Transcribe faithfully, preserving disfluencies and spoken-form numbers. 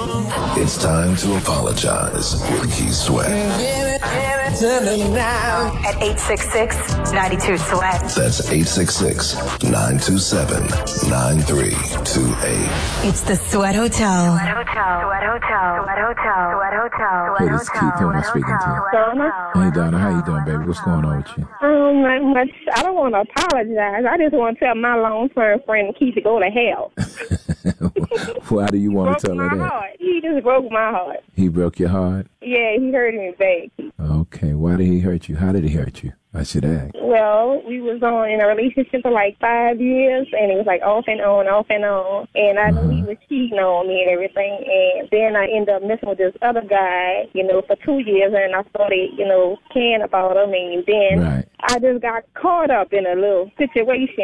It's time to apologize with Keith Sweat. At eight six six, nine two, SWEAT. That's eight six six, nine two seven, nine three two eight. It's the Sweat Hotel. Sweat Hotel. Sweat Hotel. Sweat Hotel. Sweat Hotel. Hey, this is Keith. Who am I speaking to? Donna. Hey, Donna. How you doing, baby? What's going on with you? Um, not much. I don't want to apologize. I just want to tell my long-term friend Keith to go to hell. Why do you want to tell her my that? Heart. He just broke my heart. He broke your heart? Yeah, he hurt me bad. Okay. Why did he hurt you? How did he hurt you? I should ask. Well, we was on in a relationship for like five years, and it was like off and on, off and on. And I Uh-huh. knew he was cheating on me and everything. And then I ended up messing with this other guy, you know, for two years, and I started, you know, caring about him. And then Right. I just got caught up in a little situation.